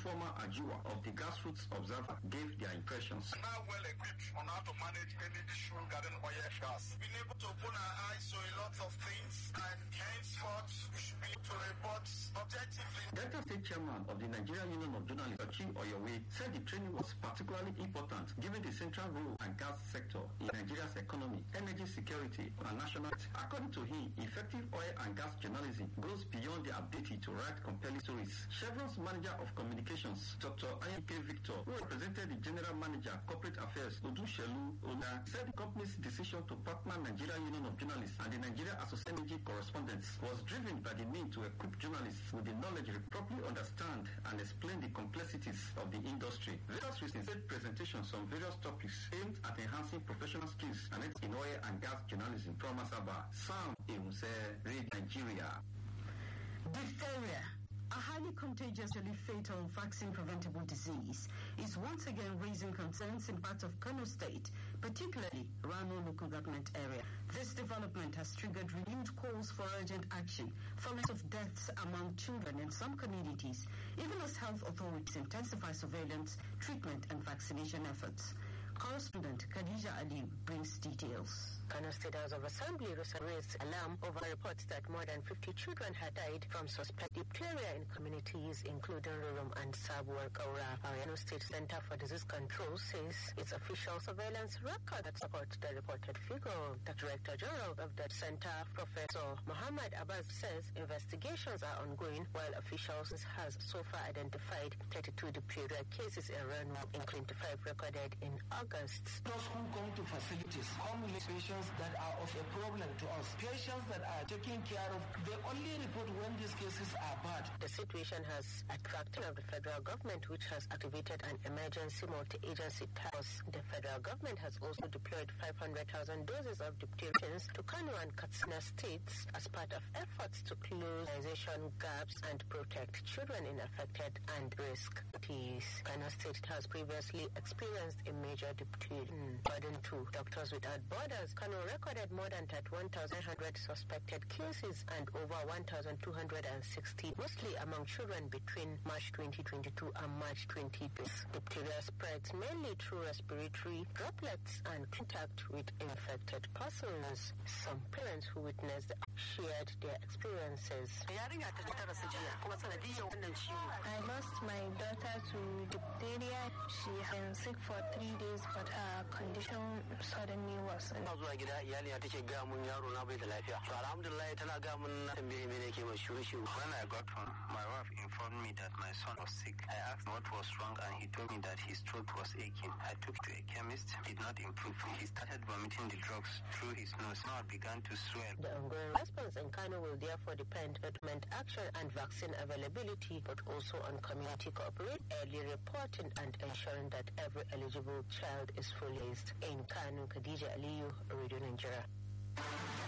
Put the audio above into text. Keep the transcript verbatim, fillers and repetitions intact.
former Ajiwa of the Grassroots Observer, gave their impressions. Now well equipped on how to manage any issue regarding oil and gas. Being able to open our eyes to a lot of things, and henceforth we should be able to report objectively. Delta State Chairman of the Nigerian Union of Journalists, Ochi Oyowe, said the training was particularly important given the central role and gas sector in Nigeria's economy, energy security, and national. According to him, effective oil and gas journalism goes beyond the ability to write compelling stories. Chevron's manager of communications, Doctor Ayike Victor, who represented the general manager, corporate affairs, Odushelu Ona, said the company's decision to partner Nigerian Union of Journalists and the Nigeria Association of Energy Correspondents was driven by the need to equip journalists with the knowledge to properly understand and explain the complexities of the industry. Various recent presentations on various topics aimed at enhancing professional skills and in oil and gas journalism. From Asaba, Sam Eunse, Radio Nigeria. Diphtheria, a highly contagiously fatal vaccine-preventable disease, is once again raising concerns in parts of Kano State, particularly Rano local government area. This development has triggered renewed calls for urgent action following of deaths among children in some communities, even as health authorities intensify surveillance, treatment, and vaccination efforts. Correspondent Khadija Ali brings details. Kano State House of Assembly raised alarm over reports that more than fifty children had died from suspected diphtheria in communities including Rurum and Sabuwar Kaura. Our Kano State Center for Disease Control says its official surveillance record that supports the reported figure. The Director General of the center, Professor Muhammad Abbas, says investigations are ongoing while officials has so far identified thirty-two diphtheria cases in Rano, including twenty-five recorded in August. Those who come to facilities, homeless patients that are of a problem to us, patients that are taken care of, they only report when these cases are bad. The situation has attracted of the federal government, which has activated an emergency multi-agency task. The federal government has also deployed five hundred thousand doses of diphtheria to Kano and Katsina states as part of efforts to close immunization gaps and protect children in affected and risk cities. Kano State has previously experienced a major diphtheria. According to Doctors Without Borders, Kano recorded more than thirty-one thousand one hundred suspected cases and over one thousand two hundred sixty, mostly among children between March twenty twenty-two and March twenty twenty. Diphtheria spreads mainly through respiratory droplets and contact with infected persons. Some parents who witnessed shared their experiences. I lost my daughter to diphtheria. She had been sick for three days, but her condition suddenly worsened. When I got home, my wife informed me that my son was sick. I asked what was wrong and he told me that his throat was aching. I took him to a chemist, did not improve. He started vomiting the drugs through his nose. Now it began to swell. The ongoing response in Kano will therefore depend on government action and vaccine availability, but also on community cooperation, early reporting, and ensuring that every eligible child is fully raised. In Kano, Khadija Aliyu, Radio Nigeria.